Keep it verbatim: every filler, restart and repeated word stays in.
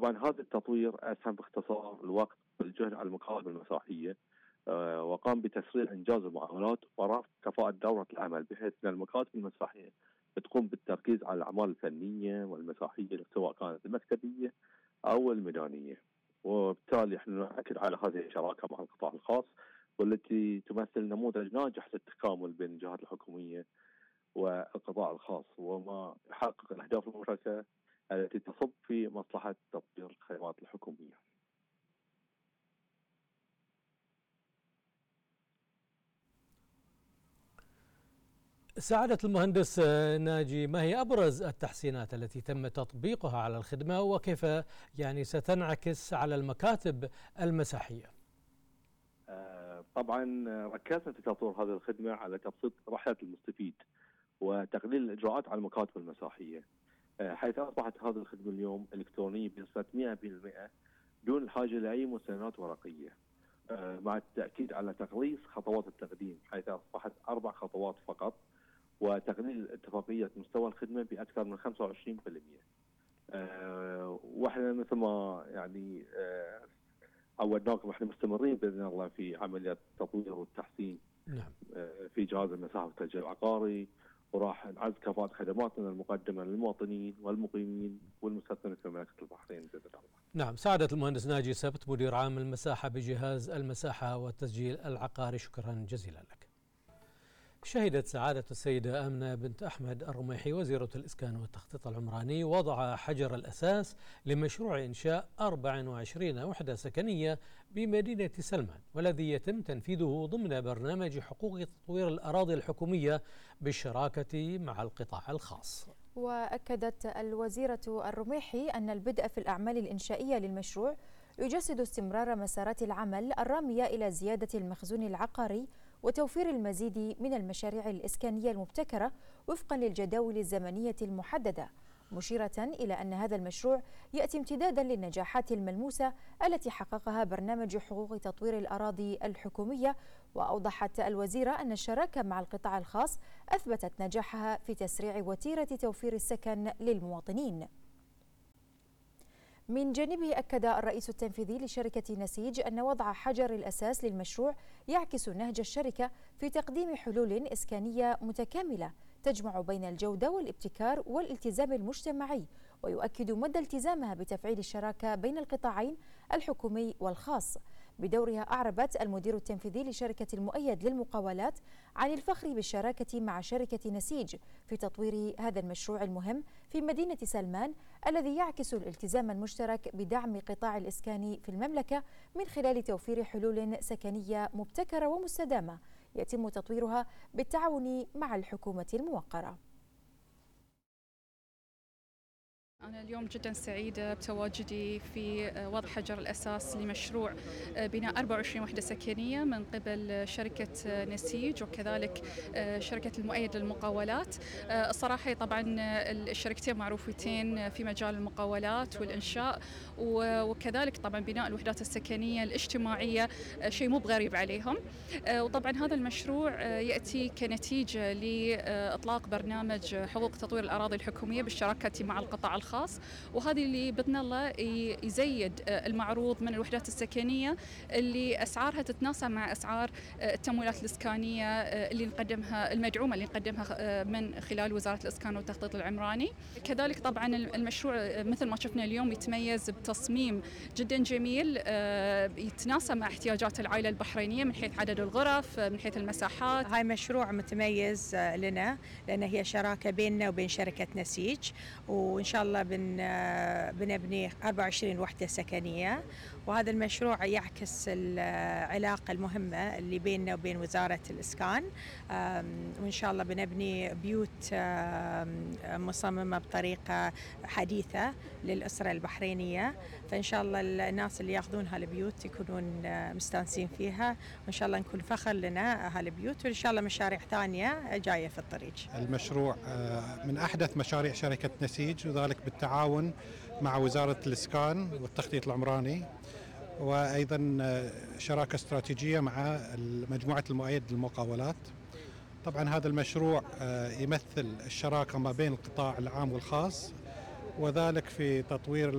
طبعا هذا التطوير أسهم باختصار الوقت والجهد على المكاتب المساحية، آه وقام بتسريع إنجاز المعاملات ورفع كفاءة دورة العمل، بحيث أن المكاتب المساحية بتقوم بالتركيز على الأعمال الفنية والمساحية سواء كانت المكتبية أو الميدانية. وبالتالي احنا نؤكد على هذه الشراكة مع القطاع الخاص، والتي تمثل نموذج ناجح للتكامل بين الجهات الحكومية والقطاع الخاص، وما يحقق الأهداف المشتركة التي تصب في مصلحة تطوير الخدمات الحكومية. سعادة المهندس ناجي، ما هي أبرز التحسينات التي تم تطبيقها على الخدمة، وكيف يعني ستنعكس على المكاتب المساحية؟ آه طبعا ركزنا في تطوير هذه الخدمة على تبسيط رحلة المستفيد وتقليل الإجراءات على المكاتب المساحية، آه حيث أصبحت هذه الخدمة اليوم إلكترونية بنسبة مئة بالمئة دون الحاجة لأي مستندات ورقية، آه مع التأكيد على تقليص خطوات التقديم حيث أصبحت أربع خطوات فقط، وتقليل اتفاقية مستوى الخدمة بأكثر من خمسة وعشرين بالمئة. أه واحنا مثل ما يعني أه عودناكم احنا مستمرين باذن الله في عمليات التطوير والتحسين. نعم. أه في جهاز المساحه والتسجيل العقاري، وراح نعزز كفاءة خدماتنا المقدمه للمواطنين والمقيمين والمستثمرين في مملكه البحرين باذن الله. نعم. سعادة المهندس ناجي سبت، مدير عام المساحه بجهاز المساحه والتسجيل العقاري، شكرا جزيلا لك. شهدت سعادة السيدة آمنة بنت أحمد الرميحي وزيرة الإسكان والتخطيط العمراني وضع حجر الأساس لمشروع إنشاء أربع وعشرين وحدة سكنية بمدينة سلمان، والذي يتم تنفيذه ضمن برنامج حقوق تطوير الأراضي الحكومية بالشراكة مع القطاع الخاص. وأكدت الوزيرة الرميحي أن البدء في الأعمال الإنشائية للمشروع يجسد استمرار مسارات العمل الرامية إلى زيادة المخزون العقاري وتوفير المزيد من المشاريع الإسكانية المبتكرة وفقا للجداول الزمنية المحددة، مشيرة إلى أن هذا المشروع يأتي امتدادا للنجاحات الملموسة التي حققها برنامج حقوق تطوير الأراضي الحكومية. وأوضحت الوزيرة أن الشراكة مع القطاع الخاص أثبتت نجاحها في تسريع وتيرة توفير السكن للمواطنين. من جانبه أكد الرئيس التنفيذي لشركة نسيج أن وضع حجر الأساس للمشروع يعكس نهج الشركة في تقديم حلول إسكانية متكاملة تجمع بين الجودة والابتكار والالتزام المجتمعي، ويؤكد مدى التزامها بتفعيل الشراكة بين القطاعين الحكومي والخاص. بدورها أعربت المدير التنفيذي لشركة المؤيد للمقاولات عن الفخر بالشراكة مع شركة نسيج في تطوير هذا المشروع المهم في مدينة سلمان، الذي يعكس الالتزام المشترك بدعم قطاع الإسكان في المملكة من خلال توفير حلول سكنية مبتكرة ومستدامة يتم تطويرها بالتعاون مع الحكومة الموقرة. أنا اليوم جدا سعيدة بتواجدي في وضع حجر الأساس لمشروع بناء أربع وعشرين وحدة سكنية من قبل شركة نسيج وكذلك شركة المؤيد للمقاولات. الصراحة طبعا الشركتين معروفتين في مجال المقاولات والإنشاء، وكذلك طبعا بناء الوحدات السكنية الاجتماعية شيء مو بغريب عليهم. وطبعا هذا المشروع يأتي كنتيجة لإطلاق برنامج حقوق تطوير الأراضي الحكومية بالشراكة مع القطاع الخاص، وهذه اللي بإذن الله يزيد المعروض من الوحدات السكنية اللي أسعارها تتناسب مع أسعار التمويلات الإسكانية اللي نقدمها المدعومة اللي نقدمها من خلال وزارة الإسكان والتخطيط العمراني. كذلك طبعا المشروع مثل ما شفنا اليوم يتميز بتصميم جدا جميل يتناسب مع احتياجات العائلة البحرينية من حيث عدد الغرف، من حيث المساحات. هاي مشروع متميز لنا لأن هي شراكة بيننا وبين شركة نسيج، وإن شاء الله بن بنبني أربع وعشرين وحدة سكنية، وهذا المشروع يعكس العلاقة المهمة اللي بيننا وبين وزارة الإسكان، وإن شاء الله بنبني بيوت مصممة بطريقة حديثة للأسرة البحرينية، فإن شاء الله الناس اللي ياخذون هالبيوت يكونون مستانسين فيها، وإن شاء الله نكون فخر لنا هالبيوت، وإن شاء الله مشاريع ثانية جاية في الطريق. المشروع من أحدث مشاريع شركة نسيج، وذلك بالتعاون مع وزارة الإسكان والتخطيط العمراني، وأيضا شراكة استراتيجية مع مجموعة المؤيد للمقاولات. طبعا هذا المشروع يمثل الشراكة ما بين القطاع العام والخاص، وذلك في تطوير